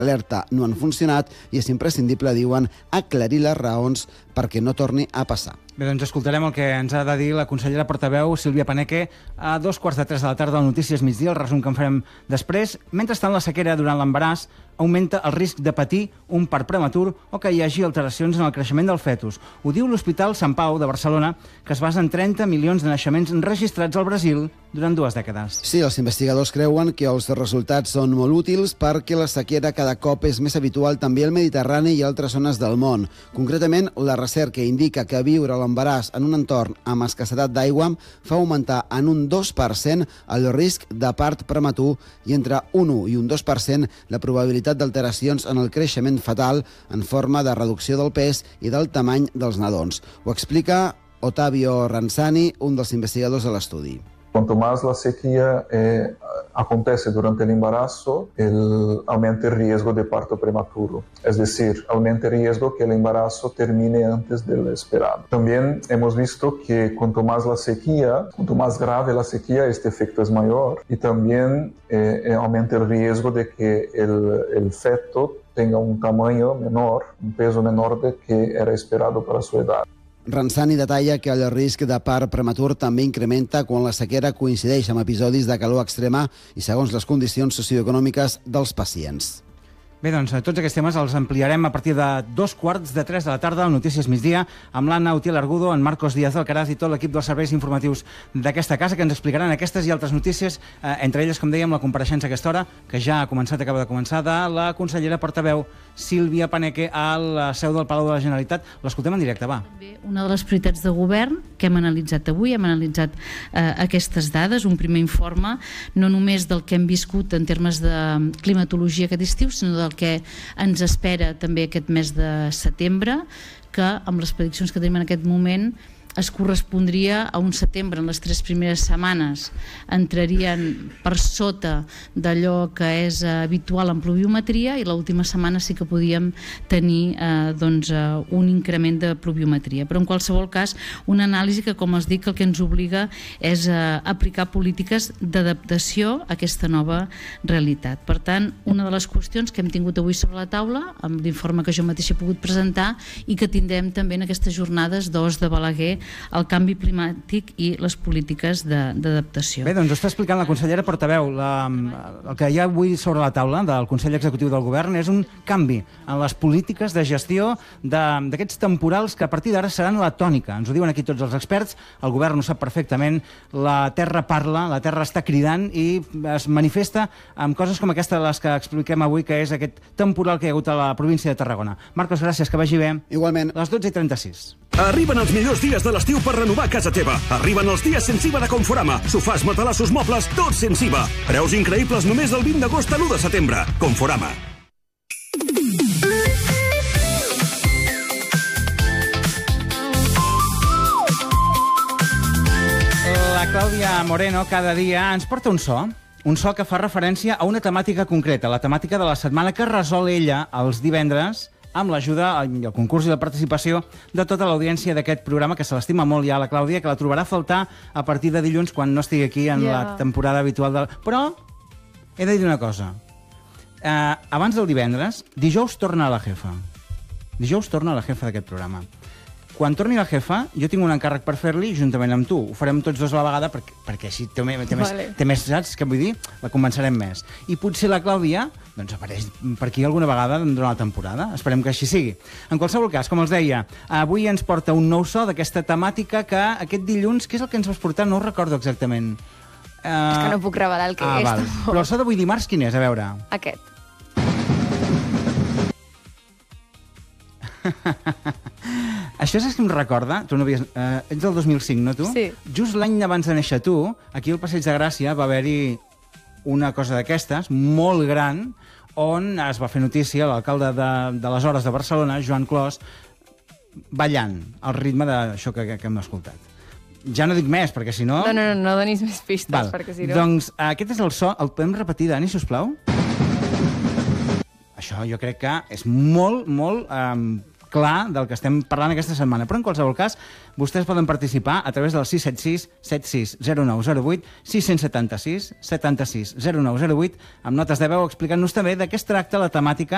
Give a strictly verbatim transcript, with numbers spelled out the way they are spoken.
alerta no han funcionat i és imprescindible, diuen, aclarir les raons perquè no torni a passar. Bé, doncs escoltarem el que ens ha de dir la consellera portaveu Sílvia Paneque a dos quarts de tres de la tarda al Notícies Migdia, el resum que en farem després. Mentrestant, la sequera durant l'embaràs augmenta el risc de patir un part prematur o que hi hagi alteracions en el creixement del fetus. Ho diu l'Hospital Sant Pau de Barcelona, que es basa en trenta milions de naixements registrats al Brasil durant dues dècades. Sí, els investigadors creuen que els resultats són molt útils perquè la sequera cada cop és més habitual també al Mediterrani i altres zones del món. Concretament, la recerca indica que viure l'embaràs en un entorn amb escassetat d'aigua fa augmentar en un dos per cent el risc de part prematur i entre un u i un dos per cent la probabilitat d'alteracions en el creixement fetal en forma de reducció del pes i del tamany dels nadons. Ho explica Ottavio Ranzani, un dels investigadors de l'estudi. Quanto más la sequía eh, acontece durante el embarazo, el, aumenta el riesgo de parto prematuro. Es decir, aumenta el riesgo que el embarazo termine antes de lo esperado. También hemos visto que cuanto más la sequía, cuanto más grave la sequía, este efecto es mayor. Y también eh, aumenta el riesgo de que el, el feto tenga un tamaño menor, un peso menor de que era esperado para su edad. Ranzani detalla que el risc de part prematur també incrementa quan la sequera coincideix amb episodis de calor extrema i segons les condicions socioeconòmiques dels pacients. Bé, doncs, tots aquests temes els ampliarem a partir de dos quarts de tres de la tarda al Notícies Migdia amb l'Anna Utiel Argudo, en Marcos Díaz Alcaraz i tot l'equip dels serveis informatius d'aquesta casa que ens explicaran aquestes i altres notícies, eh, entre elles, com dèiem, la compareixença a aquesta hora, que ja ha començat, acaba de començar, de la consellera portaveu Sílvia Paneque a la seu del Palau de la Generalitat. L'escoltem en directe, va. Bé, una de les prioritats de govern que hem analitzat avui, hem analitzat eh, aquestes dades, un primer informe, no només del que hem viscut en termes de climatologia aquest estiu, sinó del que ens espera també aquest mes de setembre, que amb les prediccions que tenim en aquest moment es correspondria a un setembre en les tres primeres setmanes entrarien per sota d'allò que és habitual en pluviometria i l'última setmana sí que podíem tenir eh, doncs, eh, un increment de pluviometria, però en qualsevol cas una anàlisi que, com els dic, el que ens obliga és a aplicar polítiques d'adaptació a aquesta nova realitat. Per tant, una de les qüestions que hem tingut avui sobre la taula, amb l'informe que jo mateixa he pogut presentar i que tindrem també en aquestes jornades d'Os de Balaguer, el canvi climàtic i les polítiques d'adaptació. Bé, doncs ho està explicant la consellera portaveu. La, el que hi ha avui sobre la taula del Consell Executiu del Govern és un canvi en les polítiques de gestió d'aquests temporals que a partir d'ara seran la tònica. Ens ho diuen aquí tots els experts, el govern ho sap perfectament, la terra parla, la terra està cridant i es manifesta amb coses com aquesta de les que expliquem avui, que és aquest temporal que hi ha hagut a la província de Tarragona. Marcos, gràcies, que vagi bé. Igualment. A les dotze i trenta-sis. Arriben els millors dies de l'estiu per renovar casa teva. Arriben els dies sense I V A de Conforama. Sofàs, matalassos, mobles, tots sense I V A. Preus increïbles només del vint d'agost a l'u de setembre. Conforama. La Clàudia Moreno cada dia ens porta un so. Un so que fa referència a una temàtica concreta, la temàtica de la setmana que resol ella els divendres amb l'ajuda, el concurs i la participació de tota l'audiència d'aquest programa, que se l'estima molt ja la Clàudia, que la trobarà a faltar a partir de dilluns quan no estigui aquí en yeah. la temporada habitual. De... Però he de dir una cosa. Eh, abans del divendres, dijous torna a la jefa. Dijous torna a la jefa d'aquest programa. Quan torni la jefa, jo tinc un encàrrec per fer-li juntament amb tu. Ho farem tots dos a la vegada perquè, perquè així té, té, més, vale. té més, saps? Què vull dir? La convencerem més. I potser la Clàudia doncs, apareix per aquí alguna vegada durant la temporada. Esperem que així sigui. En qualsevol cas, com els deia, avui ens porta un nou so d'aquesta temàtica que aquest dilluns, què és el que ens vas portar? No ho recordo exactament. Uh... És que no puc revelar el que ah, és. Val. Però el so d'avui dimarts quin és? A veure. Aquest. Això és que em recorda, tu no havies, eh, ets del dos mil cinc, no tu? Sí. Just l'any abans de néixer tu, aquí al Passeig de Gràcia va haver-hi una cosa d'aquestes, molt gran, on es va fer notícia l'alcalde de, de les Hores de Barcelona, Joan Clos, ballant al ritme d'això que, que, que hem escoltat. Ja no dic més, perquè si no... No, no, no, no donis més pistes, Val. perquè si no... Doncs aquest és el so, el podem repetir, Dani, sisplau? Això jo crec que és molt, molt... Eh, clar del que estem parlant aquesta setmana. Però en qualsevol cas, vostès poden participar a través del sis set sis, set sis zero nou zero vuit, sis set sis, set sis zero nou zero vuit, amb notes de veu explicant-nos també de què es tracta la temàtica